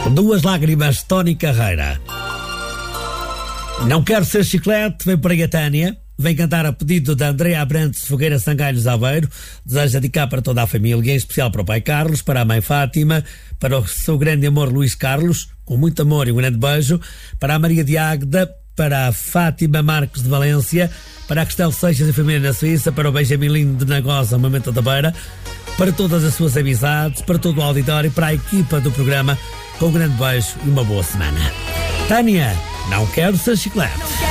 Duas lágrimas, Tony Carreira. Não quero ser chiclete, vem por aí a Tânia. Vem cantar a pedido da Andréa Abrantes Fogueira Sangalhos Aveiro. Deseja dedicar para toda a família, em especial para o pai Carlos, para a mãe Fátima, para o seu grande amor Luís Carlos, com muito amor e um grande beijo, para a Maria de Águeda, para a Fátima Marques de Valência, para a Cristel Seixas e família na Suíça, para o Benjamin Lindo de Nagosa, Momento da Beira, para todas as suas amizades, para todo o auditório, para a equipa do programa, com um grande beijo e uma boa semana. Tânia, não quero ser chiclete.